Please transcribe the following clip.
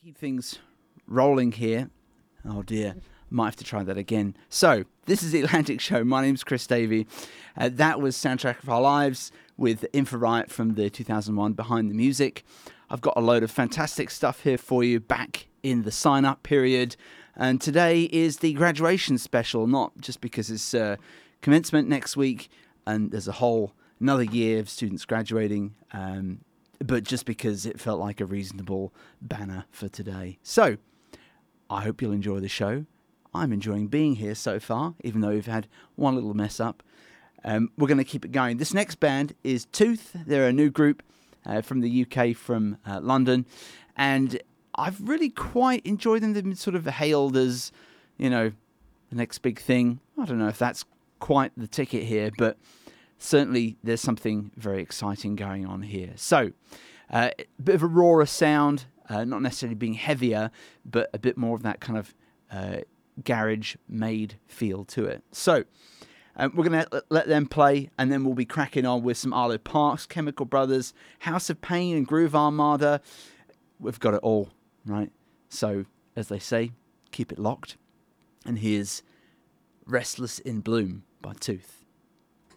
Keep things rolling here. Oh dear, might have to try that again. So, this is the Atlantic Show. My name's Chris Davey. That was Soundtrack of Our Lives with Infrared from the 2001 Behind the Music. I've got a load of fantastic stuff here for you back in the sign-up period. And today is the graduation special, not just because it's commencement next week and there's a whole another year of students graduating, but just because it felt like a reasonable banner for today. So, I hope you'll enjoy the show. I'm enjoying being here so far, even though we've had one little mess up. We're going to keep it going. This next band is Tooth. They're a new group from the UK, from London. And I've really quite enjoyed them. They've been sort of hailed as, you know, the next big thing. I don't know if that's quite the ticket here, but certainly there's something very exciting going on here. So, a bit of a rawer sound, not necessarily being heavier, but a bit more of that kind of garage-made feel to it. So, we're going to let them play, and then we'll be cracking on with some Arlo Parks, Chemical Brothers, House of Pain, and Groove Armada. We've got it all, right? So, as they say, keep it locked. And here's Restless in Bloom by Tooth.